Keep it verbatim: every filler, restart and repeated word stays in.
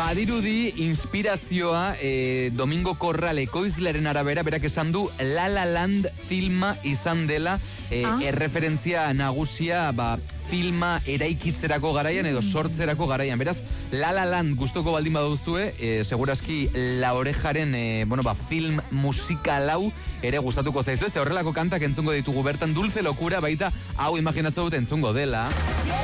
Badirudi inspirazioa eh, Domingo Corral ekoizlearen arabera, berak esan du La La Land filma izan dela eh, Ah. erreferentzia nagusia ba, filma eraikitzerako garaian edo sortzerako garaian. Beraz, La La Land gustoko baldin baduzue, eh, segurazki La Orejaren eh, bueno, ba, film musikal hau ere gustatuko zaizu. Ez horrelako kantak entzungo ditugu bertan, Dulce Locura baita hau imaginatzen dut entzungo dela.